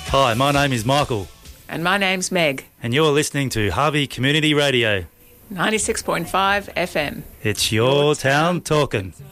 Hi, my name is Michael. And my name's Meg. And you're listening to Harvey Community Radio. 96.5 FM. It's your town talking.